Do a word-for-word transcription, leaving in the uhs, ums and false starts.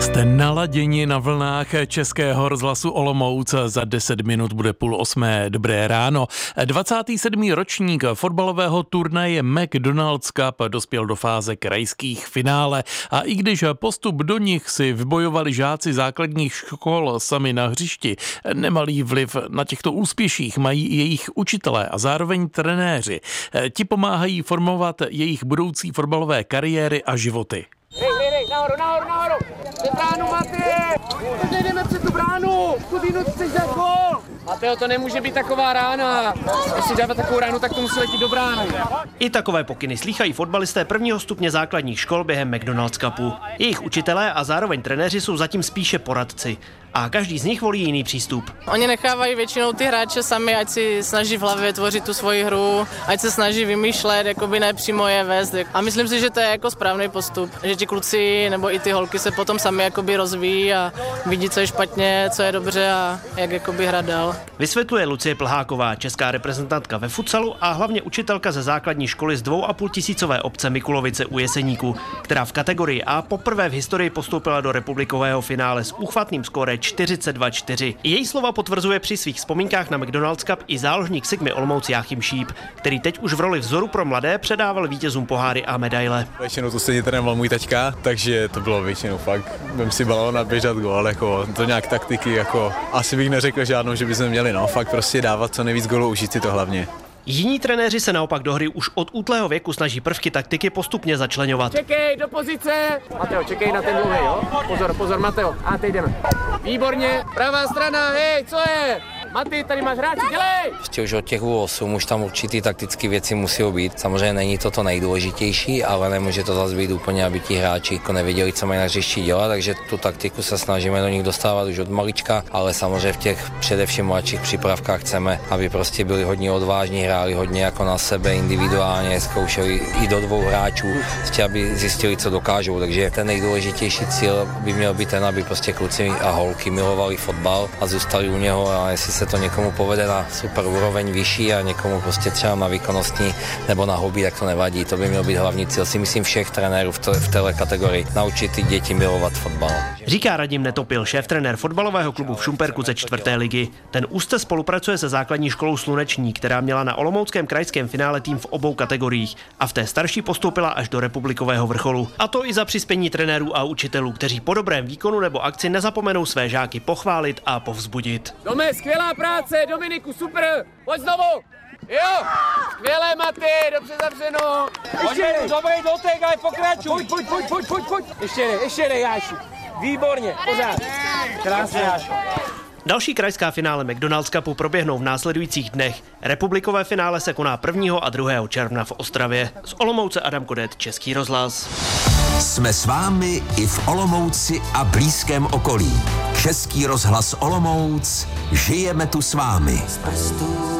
Jste naladěni na vlnách Českého rozhlasu Olomouc. Za deset minut bude půl osmé. Dobré ráno. dvacátý sedmý ročník fotbalového turnaje McDonald's Cup dospěl do fáze krajských finále a i když postup do nich si vybojovali žáci základních škol sami na hřišti, nemalý vliv na těchto úspěších mají i jejich učitelé a zároveň trenéři. Ti pomáhají formovat jejich budoucí fotbalové kariéry a životy. Hej, hej, hej, nahoru, nahoru, nahoru! Před bránu, Matěj! Teď nejdeme před tu bránu! Kudinu chceš dát gól! Mateo, to nemůže být taková rána. Jestli dávat takovou ránu, tak to musí letět do brány. I takové pokyny slýchají fotbalisté prvního stupně základních škol během McDonald's Cupu. Jejich učitelé a zároveň trenéři jsou zatím spíše poradci. A každý z nich volí jiný přístup. Oni nechávají většinou ty hráče sami, ať si snaží v hlavě tvořit tu svoji hru, ať se snaží vymýšlet, jakoby ne přímo je vést. A myslím si, že to je jako správný postup, že ti kluci nebo i ty holky se potom sami jakoby rozvíjí a vidí, co je špatně, co je dobře a jak jakoby hrát dál. Vysvětluje Lucie Plháková, česká reprezentantka ve futsalu a hlavně učitelka ze základní školy z dvou a půl tisícové obce Mikulovice u Jeseníku, která v kategorii A poprvé v historii postoupila do republikového finále s úchvatným skóre čtyřicet dva čtyři. Její slova potvrzuje při svých vzpomínkách na McDonald's Cup i záložník Sigmy Olomouc Jáchym Šíp, který teď už v roli vzoru pro mladé předával vítězům poháry a medaile. Většinou to stejně trénoval můj taťka, takže to bylo většinou fakt. Vem si balón a běžet gól, jako to nějak taktiky, jako asi bych neřekl žádnou, že bychom měli, no, fakt prostě dávat co nejvíc gólů, užít si to hlavně. Jiní trenéři se naopak do hry už od útlého věku snaží prvky taktiky postupně začleňovat. Čekej, do pozice! Mateo, čekej na ten dlouhý, jo? Pozor, pozor, Mateo. A teď jdeme. Výborně, pravá strana, hej, co je? Maty, tady máš hráči, dělej! Ještě už od těch U osm už tam určitý taktické věci musí být. Samozřejmě není to to nejdůležitější, ale nemůže to zase být úplně, aby ti hráči jako nevěděli, co mají na hřišti dělat, takže tu taktiku se snažíme do nich dostávat už od malička, ale samozřejmě v těch především mladších přípravkách chceme, aby prostě byli hodně odvážní, hráli hodně jako na sebe individuálně, zkoušeli i do dvou hráčů, prostě aby zjistili, co dokážou, takže ten nejdůležitější cíl by měl být ten, aby prostě kluci a holky milovali fotbal a zůstali u něho, a jestli se to někomu povede na super úroveň vyšší a někomu prostě třeba na výkonnostní nebo na hobby, tak to nevadí. To by měl být hlavní cíl, si myslím, všech trenérů v, to, v téhle kategorii, naučit ty děti milovat fotbal. Říká Radim Netopil, šéf-trenér fotbalového klubu v Šumperku ze čtvrté ligy. Ten úzce spolupracuje se základní školou Sluneční, která měla na olomouckém krajském finále tým v obou kategoriích a v té starší postoupila až do republikového vrcholu. A to i za přispění trenérů a učitelů, kteří po dobrém výkonu nebo akci nezapomenou své žáky pochválit a povzbudit. Dome, skvělá práce, Dominiku, super! Pojď znovu! Jo! Skvělé, Maty, dobře zavřeno! Ještě dobrý dotek, ale pokračuj! Pojď, pojď, pojď, pojď, pojď! Ještě ne, ještě ne, Jáši! Výborně, pořád! Krásně, Jáši! Další krajská finále McDonald's Cupu proběhnou v následujících dnech. Republikové finále se koná prvního a druhého června v Ostravě. Z Olomouce Adam Kodet, Český rozhlas. Jsme s vámi i v Olomouci a blízkém okolí. Český rozhlas Olomouc, žijeme tu s vámi.